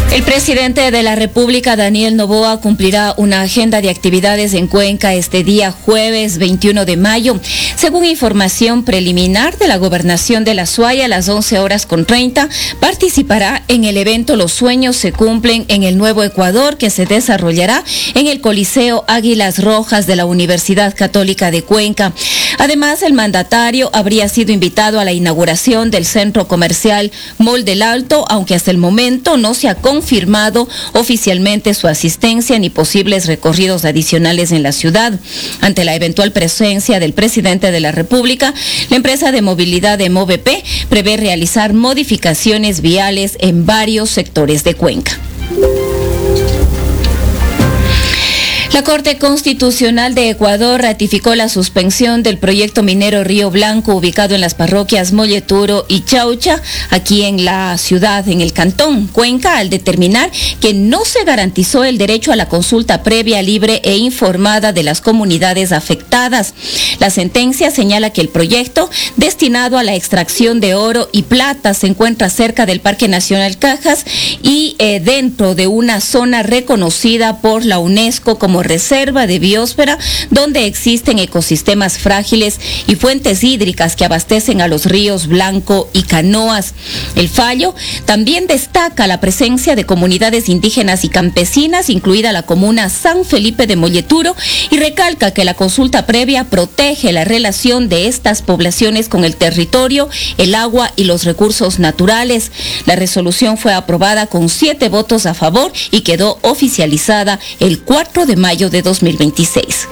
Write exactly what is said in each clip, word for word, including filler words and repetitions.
El presidente de la República, Daniel Noboa, cumplirá una agenda de actividades en Cuenca este día jueves veintiuno de mayo. Según información preliminar de la Gobernación de la Suaya, a las once horas con treinta, participará en el evento Los Sueños se cumplen en el Nuevo Ecuador, que se desarrollará en el Coliseo Águilas Rojas de la Universidad Católica de Cuenca. Además, el mandatario habría sido invitado a la inauguración del centro comercial Mall del Alto, aunque hasta el momento no se ha confirmado oficialmente su asistencia ni posibles recorridos adicionales en la ciudad. Ante la eventual presencia del presidente de la República, la empresa de movilidad de MOVEP prevé realizar modificaciones viales en varios sectores de Cuenca. La Corte Constitucional de Ecuador ratificó la suspensión del proyecto minero Río Blanco, ubicado en las parroquias Molleturo y Chaucha, aquí en la ciudad, en el cantón Cuenca, al determinar que no se garantizó el derecho a la consulta previa, libre e informada de las comunidades afectadas. La sentencia señala que el proyecto, destinado a la extracción de oro y plata, se encuentra cerca del Parque Nacional Cajas y eh, dentro de una zona reconocida por la UNESCO como reserva de biosfera, donde existen ecosistemas frágiles y fuentes hídricas que abastecen a los ríos Blanco y Canoas. El fallo también destaca la presencia de comunidades indígenas y campesinas, incluida la comuna San Felipe de Molleturo, y recalca que la consulta previa protege la relación de estas poblaciones con el territorio, el agua y los recursos naturales. La resolución fue aprobada con siete votos a favor y quedó oficializada el cuatro de mayo de dos mil veintiséis.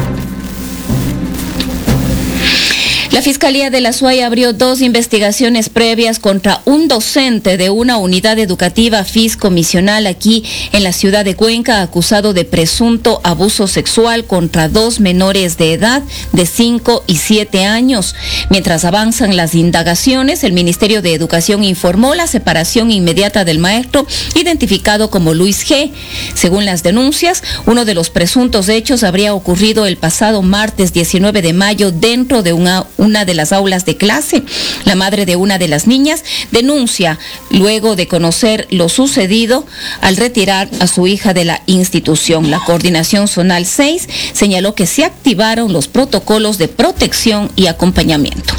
La Fiscalía de la Suaya abrió dos investigaciones previas contra un docente de una unidad educativa fiscomisional aquí en la ciudad de Cuenca, acusado de presunto abuso sexual contra dos menores de edad de cinco y siete años. Mientras avanzan las indagaciones, el Ministerio de Educación informó la separación inmediata del maestro, identificado como Luis G. Según las denuncias, uno de los presuntos hechos habría ocurrido el pasado martes diecinueve de mayo dentro de una una de las aulas de clase. La madre de una de las niñas denuncia luego de conocer lo sucedido al retirar a su hija de la institución. La Coordinación Zonal seis señaló que se activaron los protocolos de protección y acompañamiento.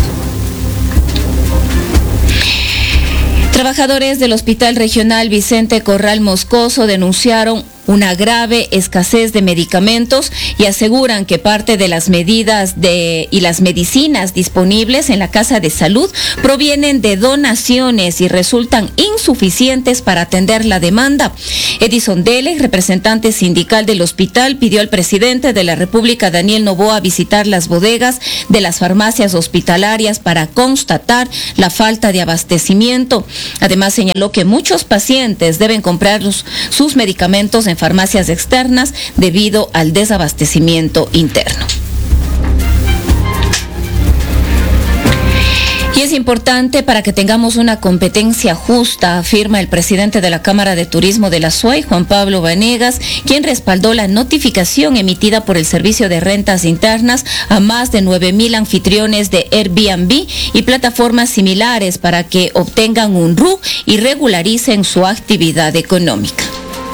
Trabajadores del Hospital Regional Vicente Corral Moscoso denunciaron una grave escasez de medicamentos y aseguran que parte de las medidas de y las medicinas disponibles en la Casa de Salud provienen de donaciones y resultan insuficientes para atender la demanda. Edison Dele, representante sindical del hospital, pidió al presidente de la República, Daniel Noboa, visitar las bodegas de las farmacias hospitalarias para constatar la falta de abastecimiento. Además, señaló que muchos pacientes deben comprar los, sus medicamentos en en farmacias externas debido al desabastecimiento interno. Y es importante para que tengamos una competencia justa, afirma el presidente de la Cámara de Turismo de la SUAY, Juan Pablo Vanegas, quien respaldó la notificación emitida por el Servicio de Rentas Internas a más de nueve mil anfitriones de Airbnb y plataformas similares para que obtengan un R U y regularicen su actividad económica.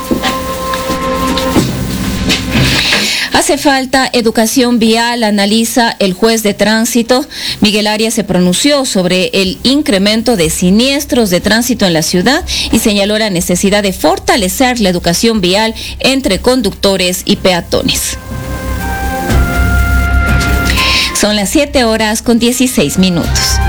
Hace falta educación vial, analiza el juez de tránsito. Miguel Arias se pronunció sobre el incremento de siniestros de tránsito en la ciudad y señaló la necesidad de fortalecer la educación vial entre conductores y peatones. Son las siete horas con dieciséis minutos.